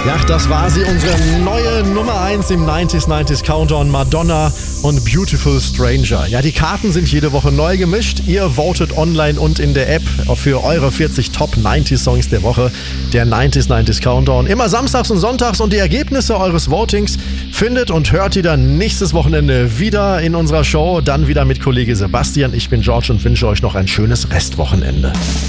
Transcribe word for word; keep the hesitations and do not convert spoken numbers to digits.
Ja, das war sie, unsere neue Nummer eins im neunzig neunzig Countdown, Madonna und Beautiful Stranger. Ja, die Karten sind jede Woche neu gemischt. Ihr votet online und in der App für eure vierzig Top neunzig Songs der Woche. Der neunzig neunzig Countdown. Immer samstags und sonntags, und die Ergebnisse eures Votings findet und hört ihr dann nächstes Wochenende wieder in unserer Show. Dann wieder mit Kollege Sebastian. Ich bin George und wünsche euch noch ein schönes Restwochenende.